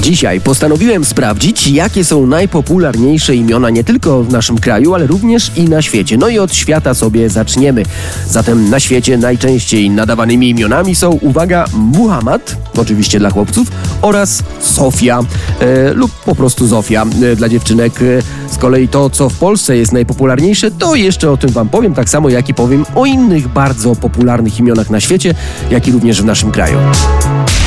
Dzisiaj postanowiłem sprawdzić, jakie są najpopularniejsze imiona nie tylko w naszym kraju, ale również i na świecie. No i od świata sobie zaczniemy. Zatem na świecie najczęściej nadawanymi imionami są, uwaga, Muhammad, oczywiście dla chłopców, oraz Sofia lub po prostu Zofia dla dziewczynek. Z kolei to, co w Polsce jest najpopularniejsze, to jeszcze o tym wam powiem, tak samo jak i powiem o innych bardzo popularnych imionach na świecie, jak i również w naszym kraju.